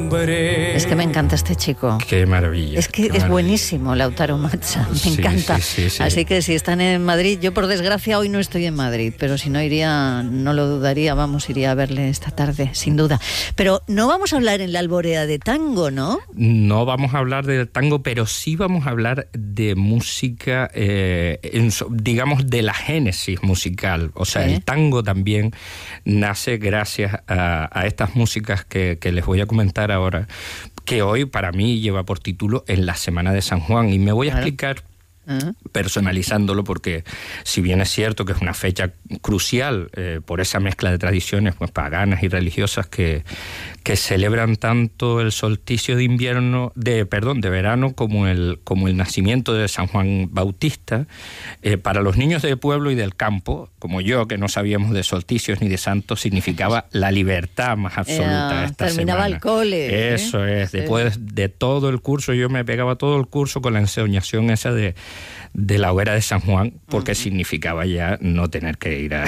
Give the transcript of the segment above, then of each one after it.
Es que me encanta este chico. Qué maravilla. Es que es maravilla. buenísimo, Lautaro Macha. Me encanta. Sí. Así que si están en Madrid, yo por desgracia hoy no estoy en Madrid, pero si no iría, no lo dudaría, iría a verle esta tarde, sin duda. Pero no vamos a hablar en la alborea de tango, ¿no? No vamos a hablar del tango, pero sí vamos a hablar de música, digamos, de la génesis musical. O sea, el tango también nace gracias a estas músicas que les voy a comentar ahora, que hoy para mí lleva por título En la Semana de San Juan. Y me voy a explicar personalizándolo, porque si bien es cierto que es una fecha crucial por esa mezcla de tradiciones pues paganas y religiosas que celebran tanto el solsticio de invierno, de verano como el nacimiento de San Juan Bautista, para los niños del pueblo y del campo, como yo, que no sabíamos de solsticios ni de santos, significaba la libertad más absoluta esta terminaba semana. El cole. Eso es, después de todo el curso, yo me pegaba todo el curso con la ensoñación esa de la hoguera de San Juan, porque significaba ya no tener que ir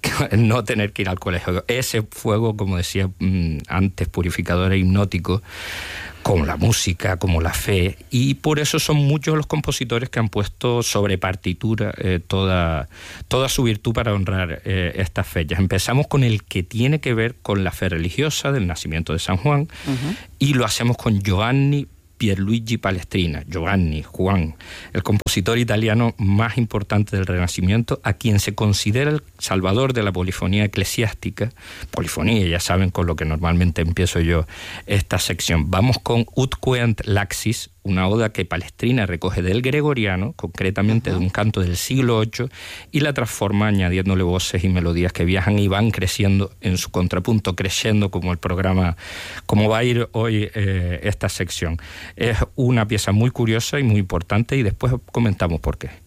al colegio. Ese fuego, como decía antes, purificador e hipnótico, como la música, como la fe, y por eso son muchos los compositores que han puesto sobre partitura toda su virtud para honrar estas fechas. Empezamos con el que tiene que ver con la fe religiosa del nacimiento de San Juan, y lo hacemos con Giovanni Pierluigi Palestrina, Juan, el compositor italiano más importante del Renacimiento, a quien se considera el salvador de la polifonía eclesiástica. Polifonía, ya saben, con lo que normalmente empiezo yo esta sección. Vamos con Ut Queant Laxis, una oda que Palestrina recoge del gregoriano, concretamente de un canto del siglo VIII, y la transforma añadiéndole voces y melodías que viajan y van creciendo en su contrapunto, creciendo como el programa, como va a ir hoy esta sección. Es una pieza muy curiosa y muy importante, y después comentamos por qué.